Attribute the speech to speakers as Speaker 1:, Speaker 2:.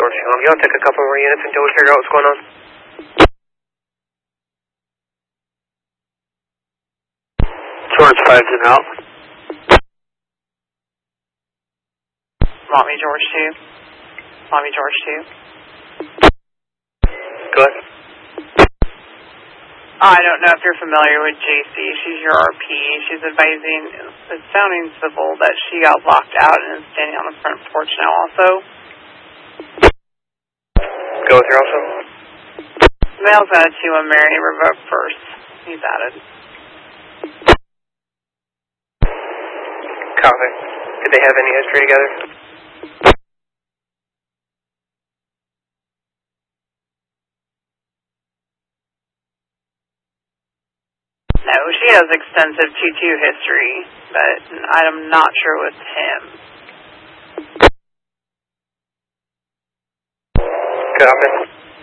Speaker 1: Dorsey home. Y'all take a couple more units until we figure out what's going on.
Speaker 2: George 5's in out.
Speaker 3: Mommy George 2. Mommy George 2.
Speaker 1: Go ahead.
Speaker 3: I don't know if you're familiar with JC. She's your RP. She's advising the sounding civil that she got locked out and is standing on the front porch now also.
Speaker 1: Go with her also.
Speaker 3: Male's added to a Mary Revoke first. He's added.
Speaker 1: Copy. Did they have any history together?
Speaker 3: No, she has extensive 2-2 history, but I'm not sure with him.
Speaker 1: Copy.